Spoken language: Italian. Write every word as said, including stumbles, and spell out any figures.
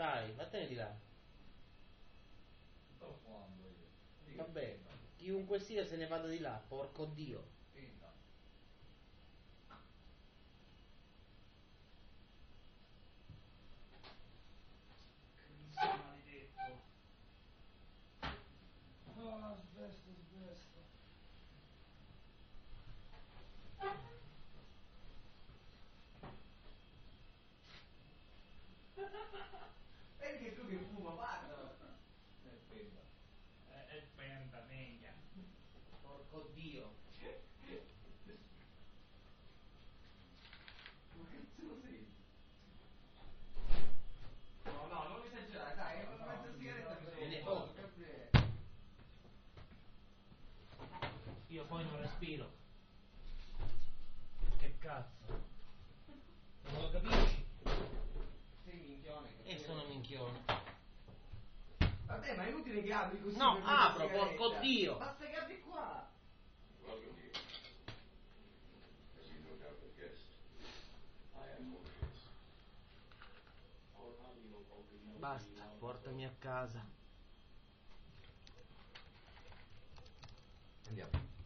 Dai, vattene di là. Sto fumando io. Vabbè, chiunque sia se ne vada di là, porco Dio. Finta. Cristo maledetto. Ah, sbesto, sbesto. Vedi che tu che fuma, guarda. È penta. È, è penta, minchia. Porco Dio. Ma cazzo lo senti? No, no, non esagerare, dai, è una mezza sigaretta che Me ne sono foto. sempre. Io poi non respiro. Che cazzo? Non lo capisci? Sei minchione. E sono minchione. Vabbè, ma è inutile che apri così. No, per una apro, sigaretta. porco Dio. Basta che apri qua. Welcome here. As you no doubt have guessed, I am Morpheus. Our audio only Basta, portami a casa. Andiamo.